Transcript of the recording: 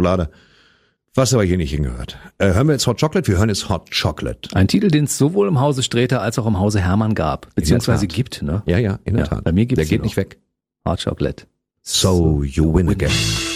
Schublade. Was aber hier nicht hingehört. Hören wir jetzt Hot Chocolate? Wir hören jetzt Hot Chocolate. Ein Titel, den es sowohl im Hause Sträter als auch im Hause Hermann gab. Beziehungsweise gibt, ne? Ja, in der Tat. Bei mir gibt's Der geht noch. nicht weg. Hot Chocolate. So you win again.